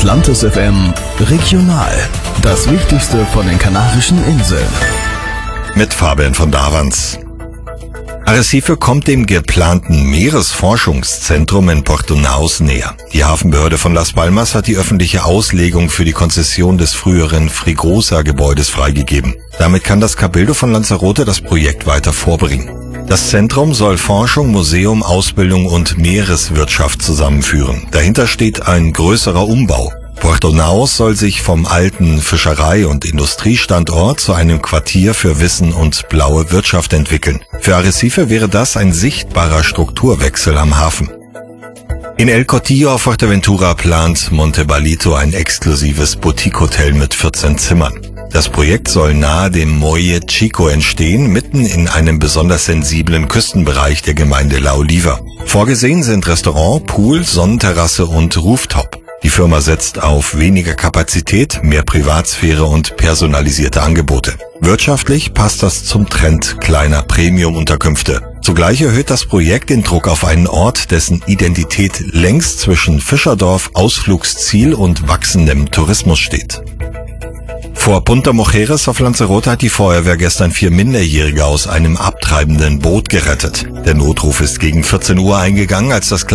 Atlantis FM Regional. Das Wichtigste von den Kanarischen Inseln. Mit Fabian von Davans. Arrecife kommt dem geplanten Meeresforschungszentrum in Portonaus näher. Die Hafenbehörde von Las Palmas hat die öffentliche Auslegung für die Konzession des früheren Frigosa-Gebäudes freigegeben. Damit kann das Cabildo von Lanzarote das Projekt weiter vorbringen. Das Zentrum soll Forschung, Museum, Ausbildung und Meereswirtschaft zusammenführen. Dahinter steht ein größerer Umbau. Portonaus soll sich vom alten Fischerei- und Industriestandort zu einem Quartier für Wissen und blaue Wirtschaft entwickeln. Für Arrecife wäre das ein sichtbarer Strukturwechsel am Hafen. In El Cotillo auf Fuerteventura plant Montebalito ein exklusives Boutique-Hotel mit 14 Zimmern. Das Projekt soll nahe dem Muelle Chico entstehen, mitten in einem besonders sensiblen Küstenbereich der Gemeinde La Oliva. Vorgesehen sind Restaurant, Pool, Sonnenterrasse und Rooftop. Die Firma setzt auf weniger Kapazität, mehr Privatsphäre und personalisierte Angebote. Wirtschaftlich passt das zum Trend kleiner Premium-Unterkünfte. Zugleich erhöht das Projekt den Druck auf einen Ort, dessen Identität längst zwischen Fischerdorf, Ausflugsziel und wachsendem Tourismus steht. Vor Punta Mujeres auf Lanzarote hat die Feuerwehr gestern 4 Minderjährige aus einem abtreibenden Boot gerettet. Der Notruf ist gegen 14 Uhr eingegangen, als das